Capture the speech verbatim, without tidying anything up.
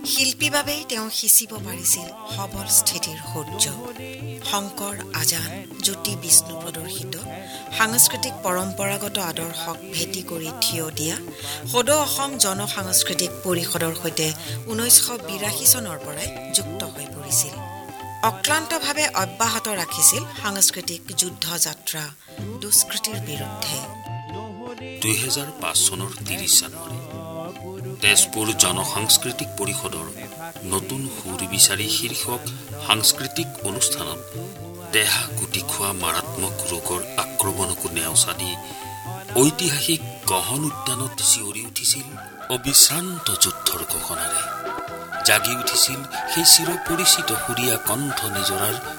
শিল্পী বাবেই তেওঁ সিঁচিব পাৰিছিল সবল স্থিতিৰ সূৰ্য। শংকৰ আজান জ্যোতি বিষ্ণু প্ৰদৰ্শিত সাংস্কৃতিক পৰম্পৰাগত আদৰ্শক ভেটি কৰি থিয় দিয়া সদৌ অসম জনসাংস্কৃতিক পৰিষদৰ সৈতে ঊনৈছশ বিৰাশী চনৰ পৰাই যুক্ত হৈ পৰিছিল। অক্লান্তভাৱে অব্যাহত ৰাখিছিল সাংস্কৃতিক যুদ্ধ যাত্ৰা দুষ্কৃতিৰ বিৰুদ্ধে। দুহেজাৰ পাঁচ চনৰ ত্ৰিশ জানুৱাৰী তেজপুৰ জনসাংস্কৃতিক পৰিষদৰ নতুন সুৰ বিচাৰি শীৰ্ষক সাংস্কৃতিক অনুষ্ঠানত দেহা কুটি খোৱা মাৰাত্মক ৰোগৰ আক্ৰমণকো নেওচা দি ঐতিহাসিক গহন উদ্যানত চিঞৰি উঠিছিল অবিশ্ৰান্ত যুদ্ধৰ ঘোষণাৰে। জাগি উঠিছিল সেই চিৰপৰিচিত সুৰীয়া কণ্ঠ নিজৰাৰ